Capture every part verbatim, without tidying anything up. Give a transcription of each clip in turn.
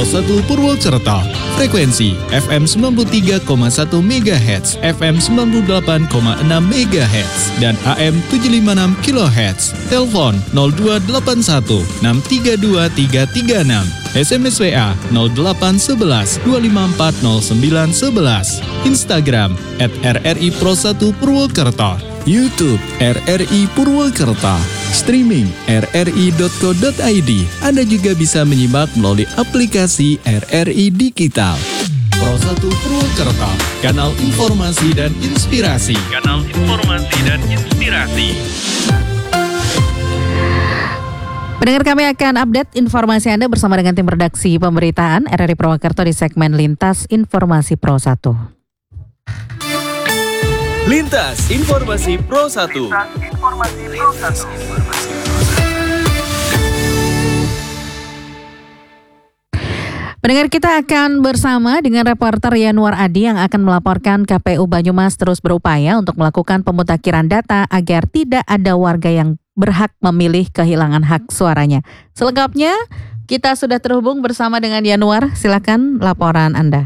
Pro satu Purwokerto. Frekuensi F M sembilan puluh tiga koma satu megahertz, F M sembilan puluh delapan koma enam megahertz, dan A M tujuh ratus lima puluh enam kilohertz. Telepon nol dua delapan satu enam tiga dua tiga tiga enam. S M S W A nol delapan satu satu dua lima empat nol sembilan satu satu. Instagram at R R I Pro satu Purwokerto. YouTube R R I Purwokerto. Streaming r r i dot co dot i d. Anda juga bisa menyimak melalui aplikasi R R I Digital. Pro satu Purwokerto, kanal informasi dan inspirasi. Kanal informasi dan inspirasi. Pendengar, kami akan update informasi Anda bersama dengan tim redaksi pemberitaan R R I Purwokerto di segmen Lintas Informasi Pro satu. Lintas Informasi Pro satu. Pendengar, kita akan bersama dengan reporter Yanuar Adi yang akan melaporkan K P U Banyumas terus berupaya untuk melakukan pemutakhiran data agar tidak ada warga yang berhak memilih kehilangan hak suaranya. Selengkapnya kita sudah terhubung bersama dengan Yanuar. Silakan laporan Anda.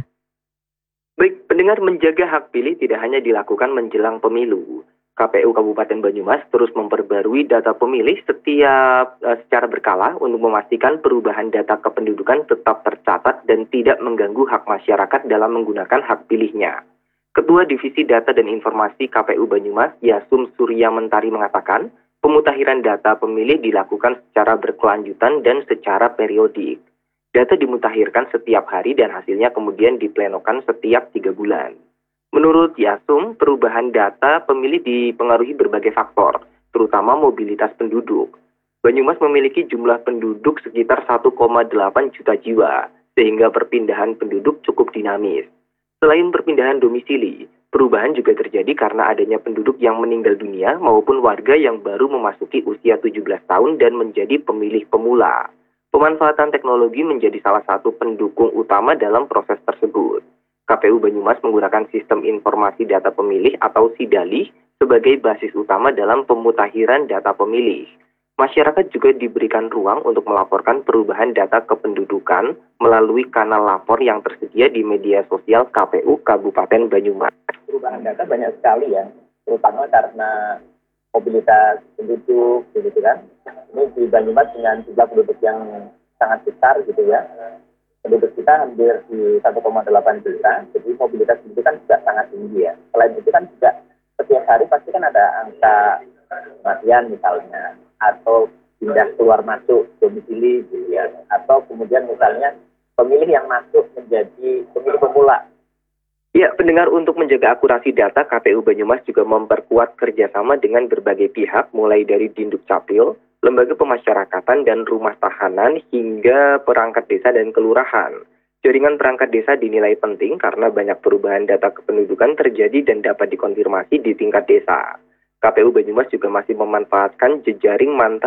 Baik, pendengar, menjaga hak pilih tidak hanya dilakukan menjelang pemilu. K P U Kabupaten Banyumas terus memperbarui data pemilih setiap uh, secara berkala untuk memastikan perubahan data kependudukan tetap tercatat dan tidak mengganggu hak masyarakat dalam menggunakan hak pilihnya. Ketua Divisi Data dan Informasi K P U Banyumas, Yasum Surya Mentari, mengatakan pemutakhiran data pemilih dilakukan secara berkelanjutan dan secara periodik. Data dimutakhirkan setiap hari dan hasilnya kemudian diplenokan setiap tiga bulan. Menurut Yasum, perubahan data pemilih dipengaruhi berbagai faktor, terutama mobilitas penduduk. Banyumas memiliki jumlah penduduk sekitar satu koma delapan juta jiwa, sehingga perpindahan penduduk cukup dinamis. Selain perpindahan domisili, perubahan juga terjadi karena adanya penduduk yang meninggal dunia maupun warga yang baru memasuki usia tujuh belas tahun dan menjadi pemilih pemula. Pemanfaatan teknologi menjadi salah satu pendukung utama dalam proses tersebut. K P U Banyumas menggunakan Sistem Informasi Data Pemilih atau SIDALIH sebagai basis utama dalam pemutakhiran data pemilih. Masyarakat juga diberikan ruang untuk melaporkan perubahan data kependudukan melalui kanal lapor yang tersedia di media sosial K P U Kabupaten Banyumas. Perubahan data banyak sekali ya, terutama karena mobilitas penduduk, gitu kan. Ini di Banyumas dengan jumlah penduduk yang sangat besar gitu ya. Penduduk kita hampir di satu koma delapan juta, jadi mobilitas penduduk kan juga sangat tinggi ya. Selain itu kan juga setiap hari pasti kan ada angka kematian misalnya, atau pindah keluar masuk domisili gitu ya. Atau kemudian misalnya pemilih yang masuk menjadi pemilih pemula. Ya, pendengar, untuk menjaga akurasi data, K P U Banyumas juga memperkuat kerjasama dengan berbagai pihak, mulai dari Dinduk Capil, lembaga pemasyarakatan dan rumah tahanan, hingga perangkat desa dan kelurahan. Jaringan perangkat desa dinilai penting karena banyak perubahan data kependudukan terjadi dan dapat dikonfirmasi di tingkat desa. K P U Banyumas juga masih memanfaatkan jejaring mantan